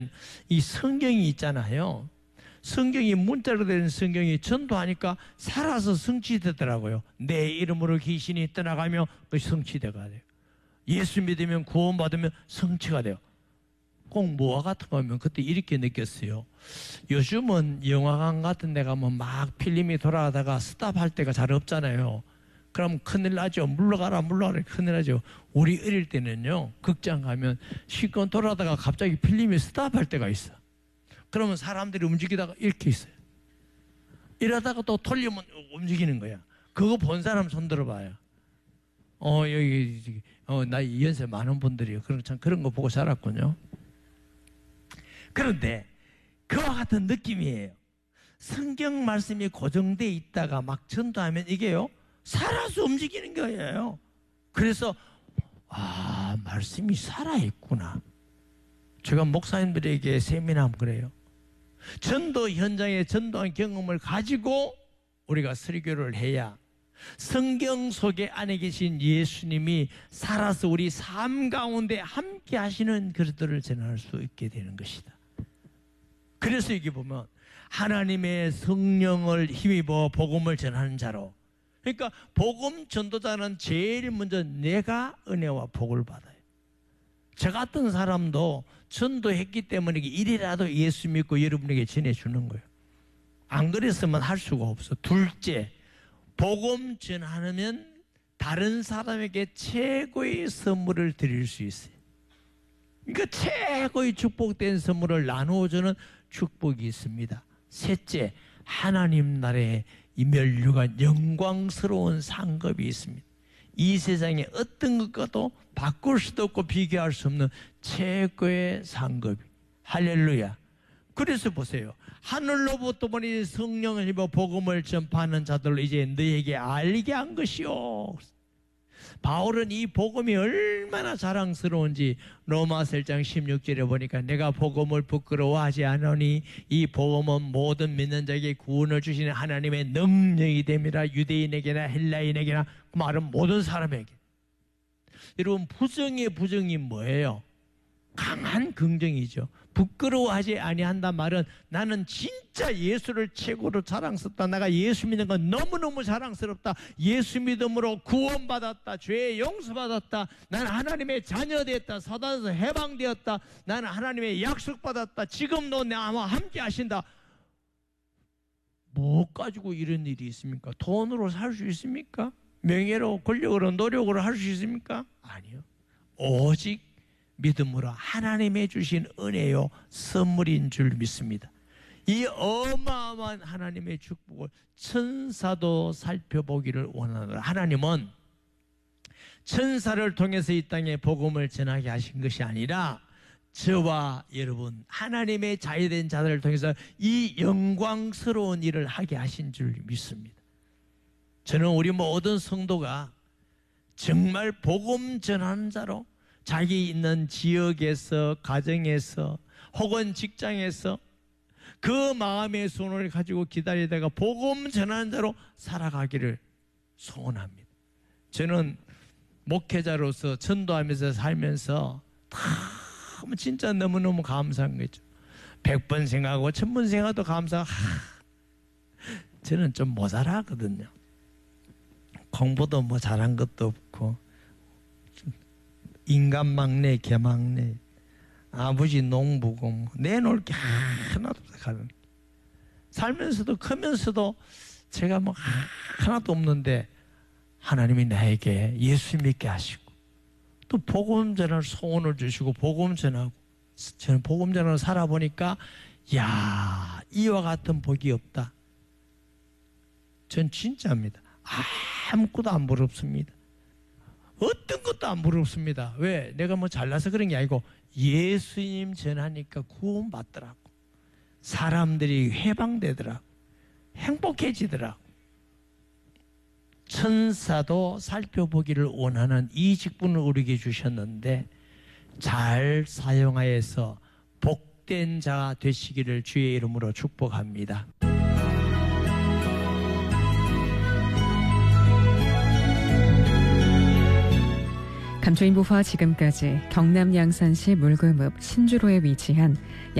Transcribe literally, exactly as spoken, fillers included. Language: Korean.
이 성경이 있잖아요. 성경이 문자로 된 성경이 전도하니까 살아서 성취되더라고요. 내 이름으로 귀신이 떠나가며 그 성취되가 돼요. 예수 믿으면 구원받으면 성취가 돼요. 꼭 뭐와 같은 거면 그때 이렇게 느꼈어요. 요즘은 영화관 같은 데 가면 막 필름이 돌아가다가 스탑할 때가 잘 없잖아요. 그럼 큰일 나죠. 물러가라 물러가라 큰일 나죠. 우리 어릴 때는요, 극장 가면 실컷 돌아다가 갑자기 필름이 스탑할 때가 있어. 그러면 사람들이 움직이다가 이렇게 있어요. 이러다가 또 돌리면 움직이는 거야. 그거 본 사람 손 들어봐요. 어, 여기, 어, 나 연세 많은 분들이요. 그런, 참 그런 거 보고 자랐군요. 그런데 그와 같은 느낌이에요. 성경 말씀이 고정되어 있다가 막 전도하면 이게요, 살아서 움직이는 거예요. 그래서, 아, 말씀이 살아있구나. 제가 목사님들에게 세미나하면 그래요. 전도 현장에 전도한 경험을 가지고 우리가 설교를 해야 성경 속에 안에 계신 예수님이 살아서 우리 삶 가운데 함께 하시는 그릇들을 전할 수 있게 되는 것이다. 그래서 여기 보면 하나님의 성령을 힘입어 복음을 전하는 자로, 그러니까 복음 전도자는 제일 먼저 내가 은혜와 복을 받아요. 저 같은 사람도 전도했기 때문에 이리라도 예수 믿고 여러분에게 전해주는 거예요. 안 그랬으면 할 수가 없어. 둘째, 복음 전하면 다른 사람에게 최고의 선물을 드릴 수 있어요. 그러니까 최고의 축복된 선물을 나누어주는 축복이 있습니다. 셋째, 하나님 나라의 이 멸류관 영광스러운 상급이 있습니다. 이 세상에 어떤 것과도 바꿀 수도 없고 비교할 수 없는 최고의 상급이. 할렐루야. 그래서 보세요. 하늘로부터 보니 성령을 입어 복음을 전파하는 자들로 이제 너에게 알게 한 것이요. 바울은 이 복음이 얼마나 자랑스러운지 로마서 일 장 십육 절에 보니까 내가 복음을 부끄러워하지 않으니 이 복음은 모든 믿는 자에게 구원을 주시는 하나님의 능력이 됨이라. 유대인에게나 헬라인에게나, 그 말은 모든 사람에게. 여러분, 부정의 부정이 뭐예요? 강한 긍정이죠. 부끄러워하지 아니한단 말은 나는 진짜 예수를 최고로 자랑스럽다. 내가 예수 믿는 건 너무너무 자랑스럽다. 예수 믿음으로 구원받았다. 죄의 용서받았다. 나는 하나님의 자녀 됐다. 사단에서 해방되었다. 나는 하나님의 약속받았다. 지금도 나와 함께 하신다. 뭐 가지고 이런 일이 있습니까? 돈으로 살 수 있습니까? 명예로, 권력으로, 노력으로 할 수 있습니까? 아니요. 오직 믿음으로 하나님의 주신 은혜요 선물인 줄 믿습니다. 이 어마어마한 하나님의 축복을 천사도 살펴보기를 원하노라. 하나님은 천사를 통해서 이 땅에 복음을 전하게 하신 것이 아니라 저와 여러분 하나님의 자유된 자들을 통해서 이 영광스러운 일을 하게 하신 줄 믿습니다. 저는 우리 모든 성도가 정말 복음 전하는 자로 자기 있는 지역에서, 가정에서, 혹은 직장에서 그 마음의 손을 가지고 기다리다가 복음 전하는 자로 살아가기를 소원합니다. 저는 목회자로서 전도하면서 살면서 참 진짜 너무너무 감사한 거죠. 백 번 생각하고 천 번 생각도 감사하고. 저는 좀 모자라거든요. 공부도 뭐 잘한 것도 없고, 인간 막내, 개 막내, 아버지 농부고, 뭐 내놓을 게 하나도 없어요. 살면서도 크면서도 제가 뭐 하나도 없는데 하나님이 나에게 예수 믿게 하시고 또 복음 전할 소원을 주시고 복음 전하고, 저는 복음 전하러 살아보니까 야, 이와 같은 복이 없다. 전 진짜입니다. 아무것도 안 부럽습니다. 어떤 것도 안 부럽습니다. 왜? 내가 뭐 잘나서 그런 게 아니고 예수님 전하니까 구원받더라고. 사람들이 해방되더라고. 행복해지더라고. 천사도 살펴보기를 원하는 이 직분을 우리에게 주셨는데 잘 사용하여서 복된 자 되시기를 주의 이름으로 축복합니다. 감초인보화 지금까지 경남 양산시 물금읍 신주로에 위치한